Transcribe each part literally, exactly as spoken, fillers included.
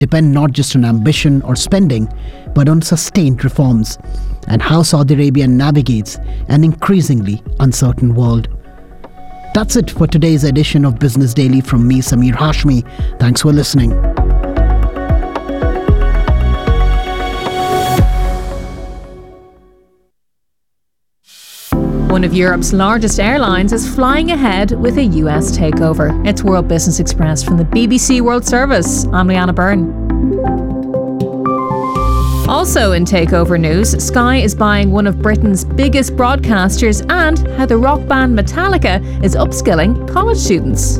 depend not just on ambition or spending, but on sustained reforms, and how Saudi Arabia navigates an increasingly uncertain world. That's it for today's edition of Business Daily from me, Samir Hashmi. Thanks for listening. One of Europe's largest airlines is flying ahead with a U S takeover. It's World Business Express from the B B C World Service. I'm Leanna Byrne. Also in takeover news, Sky is buying one of Britain's biggest broadcasters and how the rock band Metallica is upskilling college students.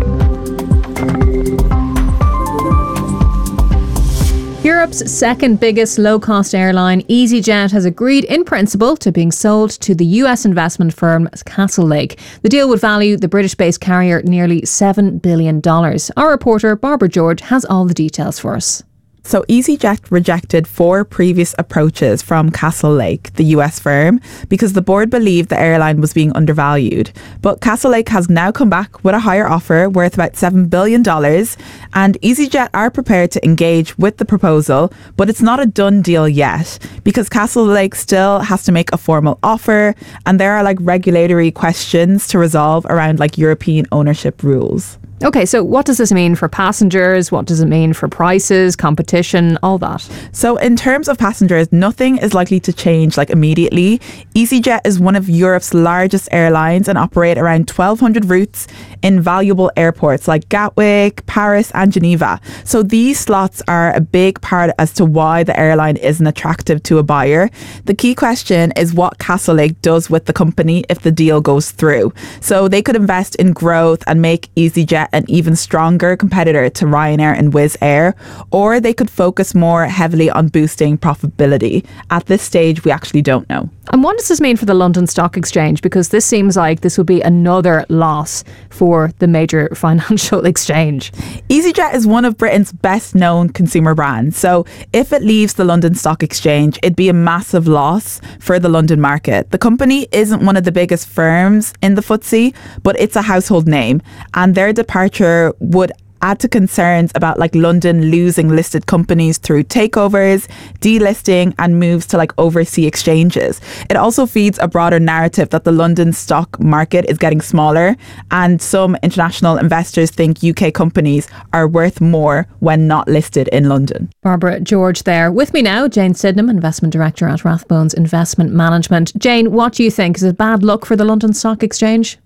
Europe's second biggest low-cost airline, EasyJet, has agreed in principle to being sold to the U S investment firm Castlelake. The deal would value the British-based carrier nearly seven billion dollars. Our reporter, Barbara George, has all the details for us. So EasyJet rejected four previous approaches from Castlelake, the U S firm, because the board believed the airline was being undervalued. But Castlelake has now come back with a higher offer worth about seven billion dollars, and EasyJet are prepared to engage with the proposal, but it's not a done deal yet because Castlelake still has to make a formal offer, and there are like regulatory questions to resolve around like European ownership rules. Okay, so what does this mean for passengers? What does it mean for prices, competition, all that? So in terms of passengers, nothing is likely to change like immediately. EasyJet is one of Europe's largest airlines and operate around twelve hundred routes in valuable airports like Gatwick, Paris and Geneva. So these slots are a big part as to why the airline isn't attractive to a buyer. The key question is what Castlelake does with the company if the deal goes through. So they could invest in growth and make EasyJet an even stronger competitor to Ryanair and Wizz Air, or they could focus more heavily on boosting profitability. At this stage, we actually don't know. And what does this mean for the London Stock Exchange? Because this seems like this would be another loss for the major financial exchange. EasyJet is one of Britain's best known consumer brands. So if it leaves the London Stock Exchange, it'd be a massive loss for the London market. The company isn't one of the biggest firms in the F T S E, but it's a household name, and their departure would add to concerns about like London losing listed companies through takeovers, delisting and moves to like overseas exchanges. It also feeds a broader narrative that the London stock market is getting smaller, and some international investors think U K companies are worth more when not listed in London. Barbara George there. With me now, Jane Sydenham, Investment Director at Rathbones Investment Management. Jane, what do you think? Is it bad luck for the London Stock Exchange?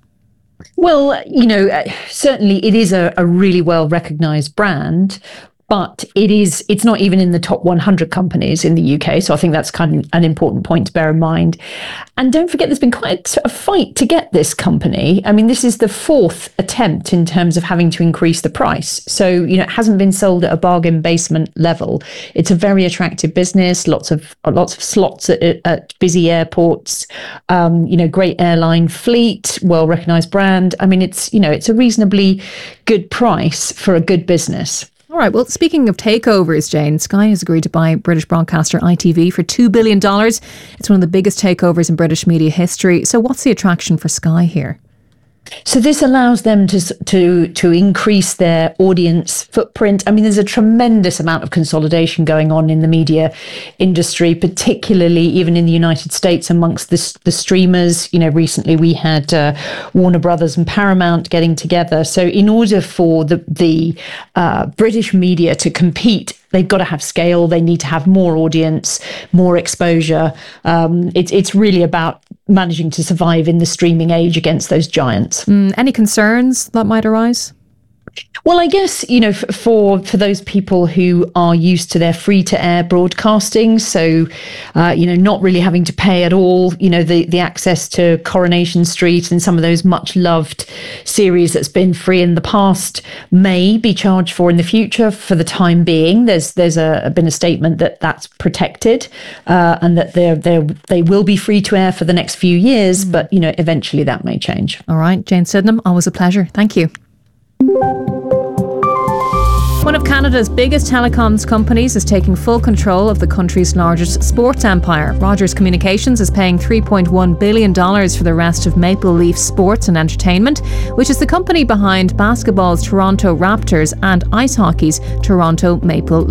Well, you know, certainly it is a, a really well recognised brand, but it is, it's not even in the top one hundred companies in the U K. So I think that's kind of an important point to bear in mind. And don't forget, there's been quite a fight to get this company. I mean, this is the fourth attempt in terms of having to increase the price. So, you know, it hasn't been sold at a bargain basement level. It's a very attractive business, lots of lots of slots at, at busy airports, um, you know, great airline fleet, well-recognised brand. I mean, it's, you know, it's a reasonably good price for a good business. All right, well, speaking of takeovers, Jane, Sky has agreed to buy British broadcaster I T V for two billion dollars. It's one of the biggest takeovers in British media history. So what's the attraction for Sky here? So this allows them to to to increase their audience footprint. I mean, there's a tremendous amount of consolidation going on in the media industry, particularly even in the United States amongst the, the streamers. You know, recently we had uh, Warner Brothers and Paramount getting together. So in order for the the uh, British media to compete, they've got to have scale. They need to have more audience, more exposure. Um, it's it's really about managing to survive in the streaming age against those giants. Mm, any concerns that might arise? Well, I guess, you know, for for those people who are used to their free-to-air broadcasting, so, uh, you know, not really having to pay at all, you know, the, the access to Coronation Street and some of those much-loved series that's been free in the past may be charged for in the future. For the time being, there's there's a, been a statement that that's protected uh, and that they're, they're, they will be free-to-air for the next few years, mm. but, you know, eventually that may change. All right, Jane Sydenham, always a pleasure. Thank you. One of Canada's biggest telecoms companies is taking full control of the country's largest sports empire. Rogers Communications is paying three point one billion dollars for the rest of Maple Leaf Sports and Entertainment, which is the company behind basketball's Toronto Raptors and ice hockey's Toronto Maple